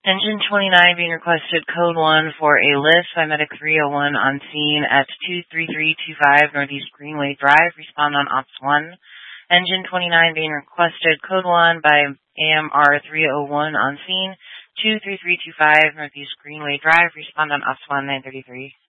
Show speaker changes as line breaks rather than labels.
Engine 29 being requested code 1 for a lift by Medic 301 on scene at 23325 Northeast Greenway Drive. Respond on Ops 1. Engine 29 being requested code 1 by AMR 301 on scene, 23325 Northeast Greenway Drive. Respond on Ops 1 933.